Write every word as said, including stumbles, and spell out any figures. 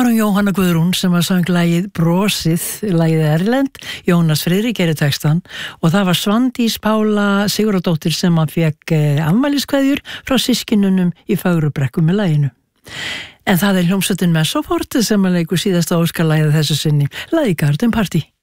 var hún Jóhanna Guðrún sem að söng lagið Brosið, lagið erlend, Jónas Friðrik gerir textan og það var Svandís Pála Sigurðardóttir sem að fekk afmæliskveðjur frá systkinunum í Fögrubrekku með laginu. En það er hljómsveitin Messofort sem að leikur síðasta óskarlagið þessu sinni, lagið Garden Party.